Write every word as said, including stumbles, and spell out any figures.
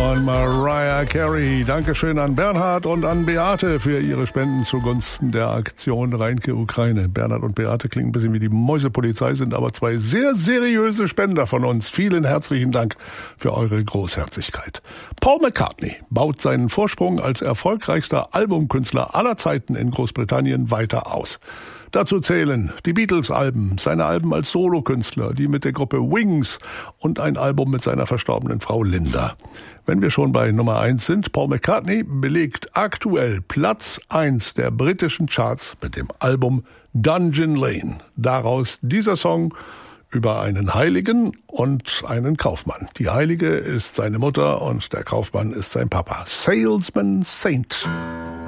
von Mariah Carey. Dankeschön an Bernhard und an Beate für ihre Spenden zugunsten der Aktion Reinke Ukraine. Bernhard und Beate klingen ein bisschen wie die Mäusepolizei, sind aber zwei sehr seriöse Spender von uns. Vielen herzlichen Dank für eure Großherzigkeit. Paul McCartney baut seinen Vorsprung als erfolgreichster Albumkünstler aller Zeiten in Großbritannien weiter aus. Dazu zählen die Beatles-Alben, seine Alben als Solokünstler, die mit der Gruppe Wings und ein Album mit seiner verstorbenen Frau Linda. Wenn wir schon bei Nummer eins sind, Paul McCartney belegt aktuell Platz eins der britischen Charts mit dem Album Dungeon Lane. Daraus dieser Song über einen Heiligen und einen Kaufmann. Die Heilige ist seine Mutter und der Kaufmann ist sein Papa. Salesman Saint.